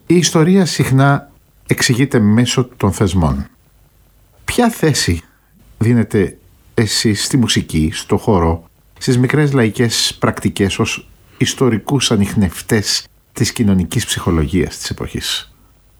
Η ιστορία συχνά εξηγείται μέσω των θεσμών. Ποια θέση δίνετε εσείς στη μουσική, στο χώρο, στις μικρές λαϊκές πρακτικές ως ιστορικούς ανιχνευτές της κοινωνικής ψυχολογίας της εποχής?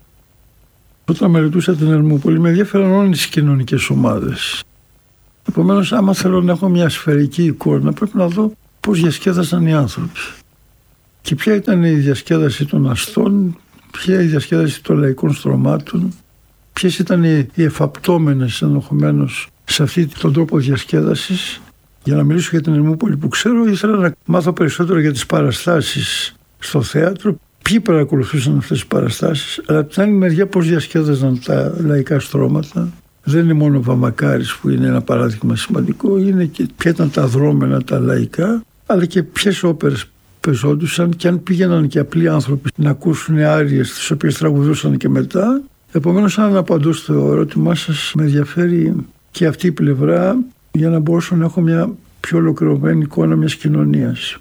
Όταν μελετούσα την Ερμούπολη, με ενδιαφέραν όλες οι κοινωνικές ομάδες. Επομένως, άμα θέλω να έχω μια σφαιρική εικόνα, πρέπει να δω πώς διασκέδασαν οι άνθρωποι. Και ποια ήταν η διασκέδαση των αστών, ποια η διασκέδαση των λαϊκών στρωμάτων, ποιες ήταν οι εφαπτώμενες ενδεχομένως σε αυτή τον τρόπο διασκέδασης. Για να μιλήσω για την Ερμούπολη που ξέρω, ήθελα να μάθω περισσότερο για τις παραστάσεις στο θέατρο, ποιοι παρακολουθούσαν αυτές τις παραστάσεις, αλλά από την άλλη μεριά πώς διασκέδαζαν τα λαϊκά στρώματα. Δεν είναι μόνο ο Βαμακάρης που είναι ένα παράδειγμα σημαντικό, είναι και ποια ήταν τα δρόμενα τα λαϊκά, αλλά και ποιες όπερες πεζόντουσαν και αν πήγαιναν και απλοί άνθρωποι να ακούσουν άριες τις οποίες τραγουδούσαν και μετά. Επομένως, αν απαντώ στο ερώτημά σας, με ενδιαφέρει και αυτή η πλευρά για να μπορέσω να έχω μια πιο ολοκληρωμένη εικόνα μιας κοινωνίας.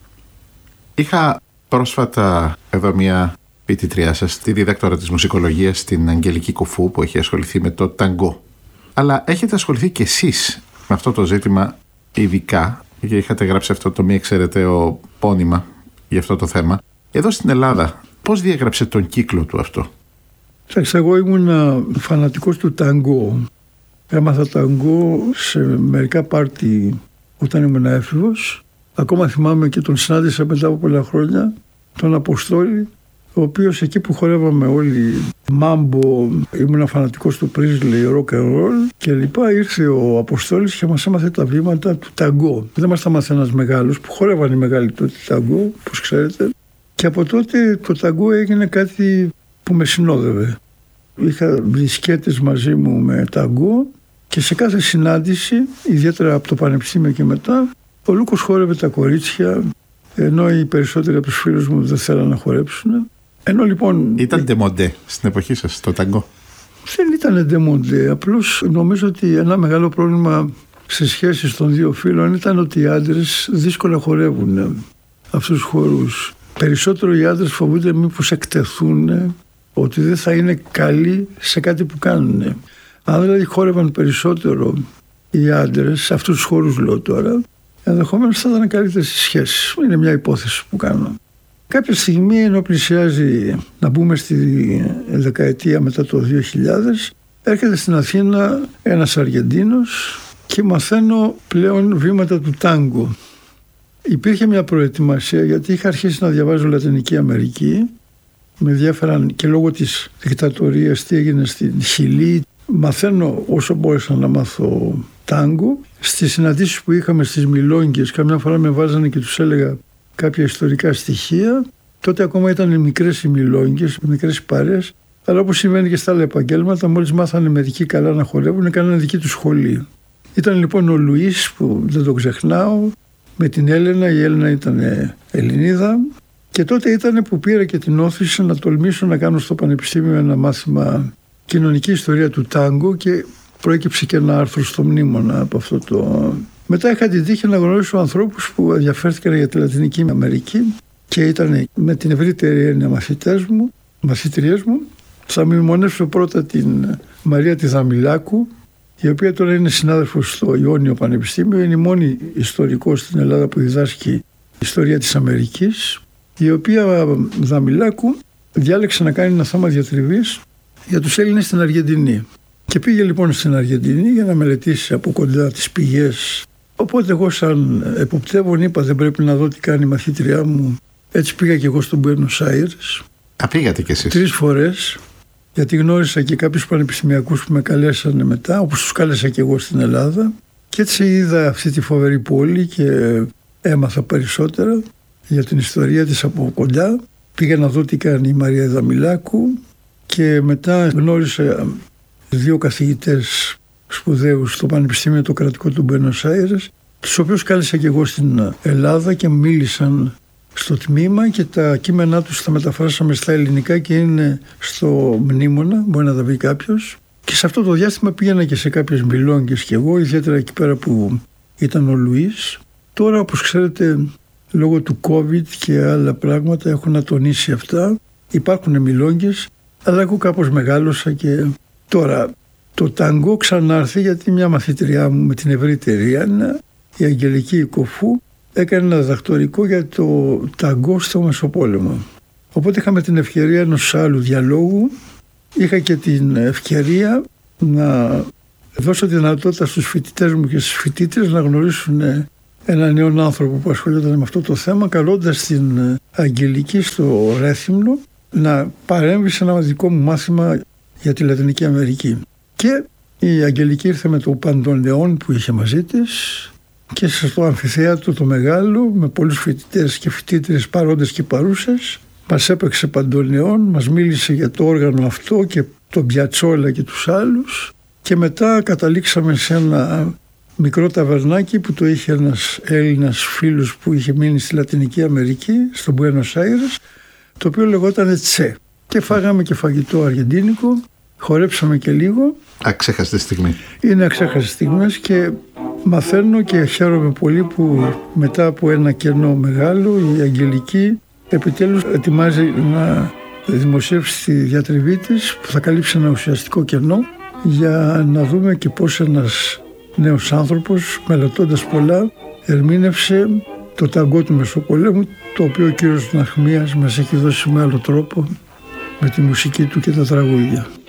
Είχα πρόσφατα εδώ μια φοιτητριά σας, τη διδάκτορα της μουσικολογίας, την Αγγελική Κουφού, που έχει ασχοληθεί με το ταγκό. Αλλά έχετε ασχοληθεί κι εσείς με αυτό το ζήτημα ειδικά και είχατε γράψει αυτό το μη εξαιρεταίο πόνημα για αυτό το θέμα. Εδώ στην Ελλάδα, πώς διέγραψε τον κύκλο του αυτό? Εγώ ήμουν φανατικός του ταγκό. Έμαθα ταγκό σε μερικά πάρτι όταν ήμουν έφηβος. Ακόμα θυμάμαι και τον συνάντησα μετά από πολλά χρόνια, τον Αποστόλη, ο οποίος εκεί που χορεύαμε όλοι μάμπο, ήμουν φανατικός του Πρίσλι, rock and roll και λοιπά, ήρθε ο Αποστόλης και μας έμαθε τα βήματα του ταγκό. Δεν μας τα μάθε ένας μεγάλος που χορεύαν οι μεγάλοι τότε ταγκό, όπως ξέρετε. Και από τότε το ταγκό έγινε κάτι που με συνόδευε. Είχα δισκέτες μαζί μου με ταγκό και σε κάθε συνάντηση, ιδιαίτερα από το πανεπιστήμιο και μετά, ο Λούκος χόρευε τα κορίτσια, ενώ οι περισσότεροι από τους φίλους μου δεν θέλαν να χορέψουν. Ενώ λοιπόν... Ήταν ντεμοντέ στην εποχή σας το ταγκό? Δεν ήταν ντεμοντέ, απλώς νομίζω ότι ένα μεγάλο πρόβλημα στις σχέσεις των δύο φίλων ήταν ότι οι άντρες δύσκολα χορεύουν αυτούς τους χορούς. Περισσότερο οι άντρες φοβούνται μήπως εκτεθούν, ότι δεν θα είναι καλοί σε κάτι που κάνουν. Αν δηλαδή χόρευαν περισσότερο οι άντρες, σε αυτούς τους χορούς λέω τώρα, ενδεχομένως θα ήταν καλύτερες οι σχέσεις. Είναι μια υπόθεση που κάνω. Κάποια στιγμή, ενώ πλησιάζει να μπούμε στη δεκαετία μετά το 2000, έρχεται στην Αθήνα ένας Αργεντίνος και μαθαίνω πλέον βήματα του τάγκο. Υπήρχε μια προετοιμασία γιατί είχα αρχίσει να διαβάζω Λατινική Αμερική. Με ενδιαφέραν και λόγω της δικτατορίας τι έγινε στην Χιλή. Μαθαίνω όσο μπόρεσα να μάθω τάγκο. Στις συναντήσεις που είχαμε στις Μιλόγγες, καμιά φορά με βάζανε και τους έλεγα κάποια ιστορικά στοιχεία. Τότε ακόμα ήταν μικρές οι Μιλόγγες, μικρές παρέες. Αλλά όπως συμβαίνει και στα άλλα επαγγέλματα, μόλις μάθανε μερικοί καλά να χορεύουν, έκαναν δική τους σχολή. Ήταν λοιπόν ο Λουίς, που δεν το ξεχνάω, με την Έλενα. Η Έλενα ήταν Ελληνίδα. Και τότε ήταν που πήρα και την όθηση να τολμήσω να κάνω στο πανεπιστήμιο ένα μάθημα κοινωνική ιστορία του τάγκο και προέκυψε και ένα άρθρο στο Μνήμονα από αυτό το... Μετά είχα την τύχη να γνωρίσω ανθρώπους που ενδιαφέρθηκαν για τη Λατινική Αμερική και ήταν με την ευρύτερη έννοια μαθητριές μου. Θα μνημονεύσω πρώτα την Μαρία τη Δαμιλάκου, η οποία τώρα είναι συνάδελφος στο Ιόνιο Πανεπιστήμιο, είναι η μόνη ιστορικός στην Ελλάδα που διδάσκει ιστορία της Αμερικής, η οποία Δαμιλάκου διάλεξε να κάνει ένα θέμα διατριβής για τους Έλληνες στην Αργεντινή. Και πήγε λοιπόν στην Αργεντινή για να μελετήσει από κοντά τις πηγές. Οπότε εγώ σαν εποπτεύων είπα δεν πρέπει να δω τι κάνει η μαθήτριά μου. Έτσι πήγα και εγώ στον Μπουένος Άιρες. Πήγατε κι εσείς? 3 φορές, γιατί γνώρισα και κάποιους πανεπιστημιακούς που με καλέσανε μετά, όπως τους κάλεσα και εγώ στην Ελλάδα. Και έτσι είδα αυτή τη φοβερή πόλη και έμαθα περισσότερα για την ιστορία της από κοντά. Πήγα να δω τι κάνει η Μαρία Δαμιλάκου και μετά γνώρισα 2 καθηγητές σπουδαίους στο Πανεπιστήμιο το Κρατικό του Μπουένος Άιρες, τους οποίους κάλεσα και εγώ στην Ελλάδα και μίλησαν στο τμήμα και τα κείμενά τους τα μεταφράσαμε στα ελληνικά και είναι στο Μνήμονα, μπορεί να τα βρει κάποιος. Και σε αυτό το διάστημα πήγαινα και σε κάποιες Μιλόγγες και εγώ, ιδιαίτερα εκεί πέρα που ήταν ο Λουίς. Τώρα, όπως ξέρετε, λόγω του COVID και άλλα πράγματα έχουν ατονίσει αυτά. υπάρχουν μιλόγγες, αλλά εγώ κάπως μεγάλωσα και τώρα το ταγκό ξανάρθει γιατί μια μαθήτριά μου με την ευρύτερη Άννα, η Αγγελική Κοφού, έκανε ένα διδακτορικό για το ταγκό στο Μεσοπόλεμο. Οπότε είχαμε την ευκαιρία ενός άλλου διαλόγου, είχα και την ευκαιρία να δώσω τη δυνατότητα στους φοιτητές μου και στις φοιτήτρες να γνωρίσουν έναν νέο άνθρωπο που ασχολιόταν με αυτό το θέμα, καλώντας την Αγγελική στο Ρέθυμνο να παρέμβει σε ένα δικό μου μάθημα για τη Λατινική Αμερική. Και η Αγγελική ήρθε με το Παντονεόν που είχε μαζί της και στο αμφιθέατρο το μεγάλο, με πολλούς φοιτητές και φοιτήτρες παρόντες και παρούσες, μας έπαιξε Παντονεόν, μας μίλησε για το όργανο αυτό και τον Πιατσόλα και τους άλλους, και μετά καταλήξαμε σε ένα μικρό ταβερνάκι που το είχε ένας Έλληνας φίλος που είχε μείνει στη Λατινική Αμερική, στο Μπουένος Άιρες, το οποίο λεγόταν Τσε. Και φάγαμε και φαγητό αργεντίνικο, χορέψαμε και λίγο. Αξέχαστη στιγμή. Είναι αξέχαστες στιγμές και μαθαίνω και χαίρομαι πολύ που μετά από ένα κενό μεγάλο η Αγγελική επιτέλους ετοιμάζει να δημοσιεύσει τη διατριβή της που θα καλύψει ένα ουσιαστικό κενό, για να δούμε και πώς ένας νέος άνθρωπος, μελετώντας πολλά, ερμήνευσε το ταγκό του Μεσοπολέμου, το οποίο ο κύριος Ναχμίας μας έχει δώσει με άλλο τρόπο, με τη μουσική του και τα τραγούδια.